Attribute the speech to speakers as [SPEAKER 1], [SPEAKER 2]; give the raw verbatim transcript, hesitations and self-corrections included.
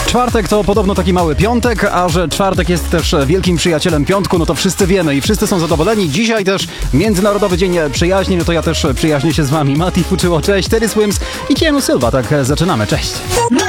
[SPEAKER 1] Czwartek to podobno taki mały piątek, a że czwartek jest też wielkim przyjacielem piątku, no to wszyscy wiemy i wszyscy są zadowoleni. Dzisiaj też Międzynarodowy Dzień Przyjaźni, no to ja też przyjaźnię się z wami. Mati Fuczyło, cześć, Terry Swims i Keanu Silva, tak zaczynamy, cześć.